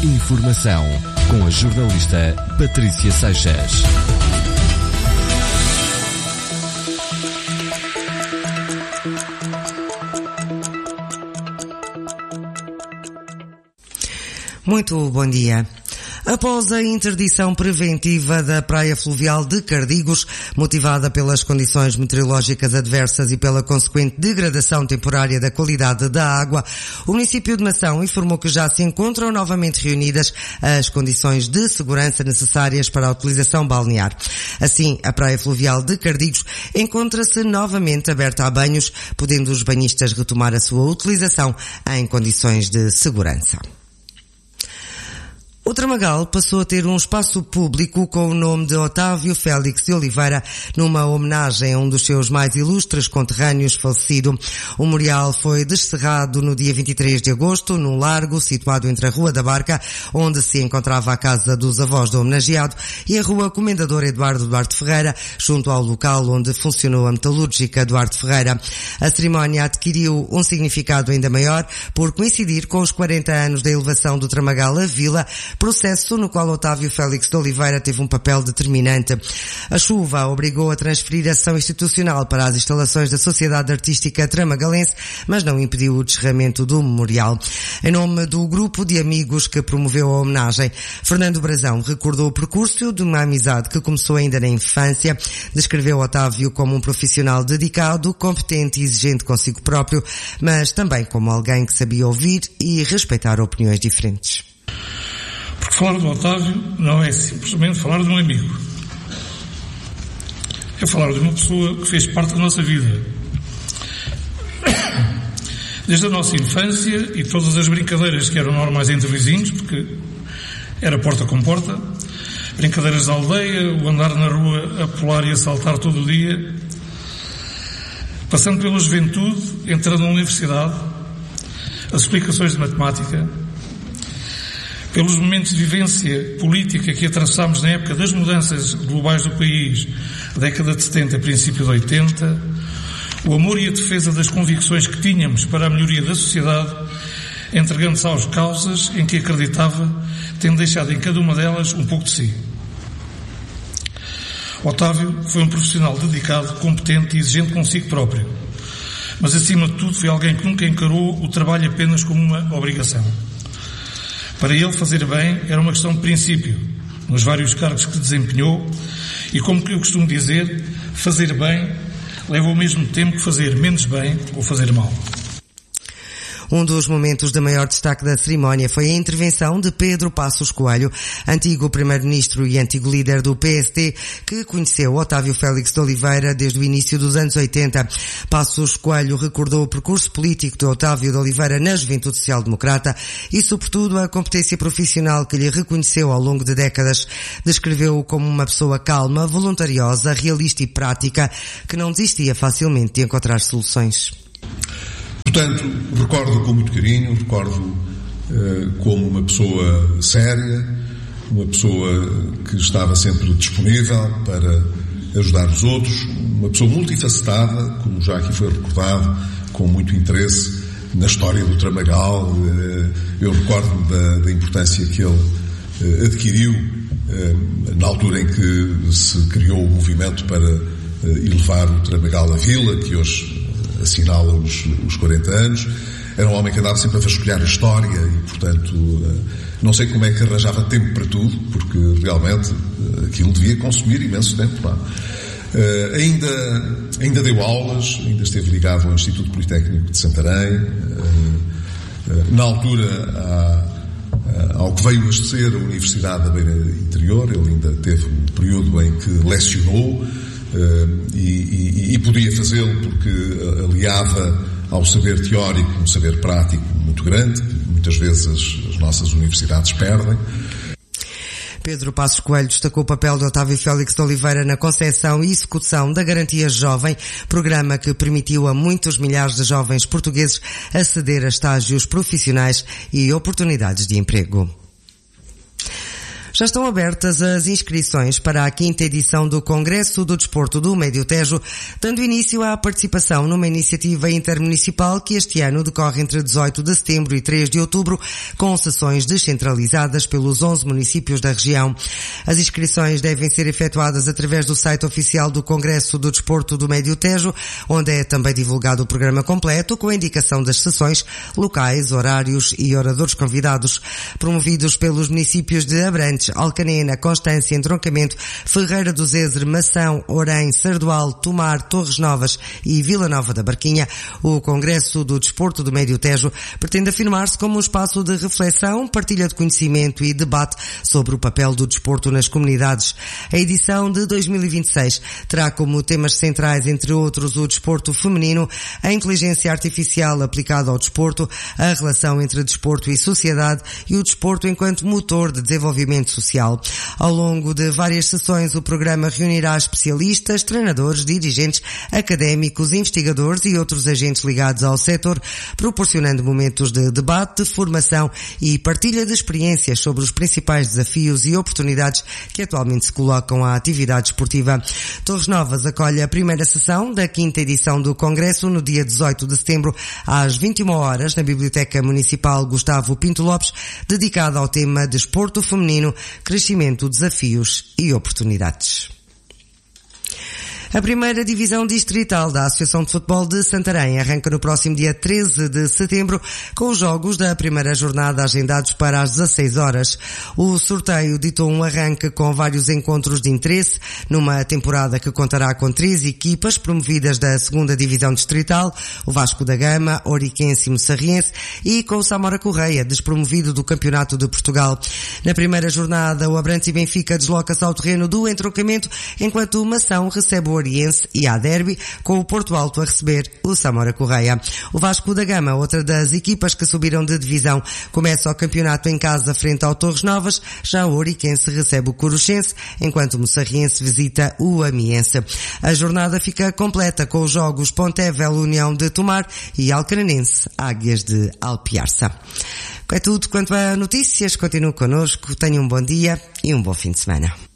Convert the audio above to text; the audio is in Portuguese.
Informação com a jornalista Patrícia Seixas. Muito bom dia. Após a interdição preventiva da praia fluvial de Cardigos, motivada pelas condições meteorológicas adversas e pela consequente degradação temporária da qualidade da água, o município de Mação informou que já se encontram novamente reunidas as condições de segurança necessárias para a utilização balnear. Assim, a praia fluvial de Cardigos encontra-se novamente aberta a banhos, podendo os banhistas retomar a sua utilização em condições de segurança. O Tramagal passou a ter um espaço público com o nome de Otávio Félix de Oliveira, numa homenagem a um dos seus mais ilustres conterrâneos falecido. O memorial foi descerrado no dia 23 de agosto, num largo situado entre a Rua da Barca, onde se encontrava a casa dos avós do homenageado, e a Rua Comendador Eduardo Duarte Ferreira, junto ao local onde funcionou a metalúrgica Duarte Ferreira. A cerimónia adquiriu um significado ainda maior por coincidir com os 40 anos da elevação do Tramagal à vila, processo no qual Otávio Félix de Oliveira teve um papel determinante. A chuva obrigou a transferir a sessão institucional para as instalações da Sociedade Artística Tramagalense, mas não impediu o descerramento do memorial. Em nome do grupo de amigos que promoveu a homenagem, Fernando Brazão recordou o percurso de uma amizade que começou ainda na infância, descreveu Otávio como um profissional dedicado, competente e exigente consigo próprio, mas também como alguém que sabia ouvir e respeitar opiniões diferentes. Porque falar do Otávio não é simplesmente falar de um amigo. É falar de uma pessoa que fez parte da nossa vida. Desde a nossa infância e todas as brincadeiras que eram normais entre vizinhos, porque era porta com porta, brincadeiras da aldeia, o andar na rua a pular e a saltar todo o dia, passando pela juventude, entrando na universidade, as explicações de matemática, pelos momentos de vivência política que atravessámos na época das mudanças globais do país, década de 70, princípio de 80, o amor e a defesa das convicções que tínhamos para a melhoria da sociedade, entregando-se às causas em que acreditava, tendo deixado em cada uma delas um pouco de si. Otávio foi um profissional dedicado, competente e exigente consigo próprio, mas acima de tudo foi alguém que nunca encarou o trabalho apenas como uma obrigação. Para ele, fazer bem era uma questão de princípio, nos vários cargos que desempenhou, e como que eu costumo dizer, fazer bem leva ao mesmo tempo que fazer menos bem ou fazer mal. Um dos momentos de maior destaque da cerimónia foi a intervenção de Pedro Passos Coelho, antigo primeiro-ministro e antigo líder do PST, que conheceu Otávio Félix de Oliveira desde o início dos anos 80. Passos Coelho recordou o percurso político de Otávio de Oliveira na Juventude Social Democrata e, sobretudo, a competência profissional que lhe reconheceu ao longo de décadas. Descreveu-o como uma pessoa calma, voluntariosa, realista e prática, que não desistia facilmente de encontrar soluções. Portanto, recordo com muito carinho, como uma pessoa séria, uma pessoa que estava sempre disponível para ajudar os outros, uma pessoa multifacetada, como já aqui foi recordado, com muito interesse na história do Tramagal. Eu recordo-me da importância que ele adquiriu na altura em que se criou o movimento para elevar o Tramagal à vila, que hoje assinala os 40 anos. Era um homem que andava sempre a vasculhar a história e, portanto, não sei como é que arranjava tempo para tudo, porque realmente aquilo devia consumir imenso tempo. Ainda deu aulas, ainda esteve ligado ao Instituto Politécnico de Santarém. Na altura, ao que veio a ser a Universidade da Beira Interior, ele ainda teve um período em que lecionou, e podia fazê-lo porque aliava ao saber teórico um saber prático muito grande, que muitas vezes as nossas universidades perdem. Pedro Passos Coelho destacou o papel de Otávio Félix de Oliveira na concepção e execução da Garantia Jovem, programa que permitiu a muitos milhares de jovens portugueses aceder a estágios profissionais e oportunidades de emprego. Já estão abertas as inscrições para a 5ª edição do Congresso do Desporto do Médio Tejo, dando início à participação numa iniciativa intermunicipal que este ano decorre entre 18 de setembro e 3 de outubro, com sessões descentralizadas pelos 11 municípios da região. As inscrições devem ser efetuadas através do site oficial do Congresso do Desporto do Médio Tejo, onde é também divulgado o programa completo, com a indicação das sessões, locais, horários e oradores convidados, promovidos pelos municípios de Abrantes, Alcanena, Constância, Entroncamento, Ferreira do Zezer, Mação, Orém, Sardual, Tomar, Torres Novas e Vila Nova da Barquinha. O Congresso do Desporto do Médio Tejo pretende afirmar-se como um espaço de reflexão, partilha de conhecimento e debate sobre o papel do desporto nas comunidades. A edição de 2026 terá como temas centrais, entre outros, o desporto feminino, a inteligência artificial aplicada ao desporto, a relação entre desporto e sociedade e o desporto enquanto motor de desenvolvimento social. Ao longo de várias sessões, o programa reunirá especialistas, treinadores, dirigentes, académicos, investigadores e outros agentes ligados ao setor, proporcionando momentos de debate, de formação e partilha de experiências sobre os principais desafios e oportunidades que atualmente se colocam à atividade esportiva. Torres Novas acolhe a primeira sessão da 5ª edição do Congresso no dia 18 de setembro, às 21 horas, na Biblioteca Municipal Gustavo Pinto Lopes, dedicada ao tema Desporto Feminino, Crescimento, Desafios e Oportunidades. A primeira divisão distrital da Associação de Futebol de Santarém arranca no próximo dia 13 de setembro com os jogos da primeira jornada agendados para as 16 horas. O sorteio ditou um arranque com vários encontros de interesse numa temporada que contará com 3 equipas promovidas da 2ª divisão distrital, o Vasco da Gama, Oriquense e Moçarriense, e com o Samora Correia, despromovido do Campeonato de Portugal. Na primeira jornada, o Abrantes e Benfica desloca-se ao terreno do Entroncamento, enquanto o Mação recebe o Oriense e a derby, com o Porto Alto a receber o Samora Correia. O Vasco da Gama, outra das equipas que subiram de divisão, começa o campeonato em casa frente ao Torres Novas, já o Oriquense recebe o Coruchense, enquanto o Moçarriense visita o Amiense. A jornada fica completa com os jogos Pontevel União de Tomar e Alcaranense Águias de Alpiarça. É tudo quanto a notícias. Continue connosco, tenha um bom dia e um bom fim de semana.